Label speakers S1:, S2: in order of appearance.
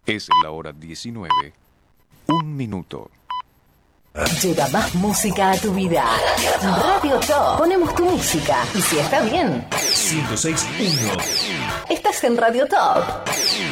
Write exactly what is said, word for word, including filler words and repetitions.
S1: Es la hora diecinueve. Un minuto.
S2: Lleva más música a tu vida. Radio Top. Ponemos tu música. Y si está bien,
S3: ciento seis punto uno.
S2: estás en Radio Top.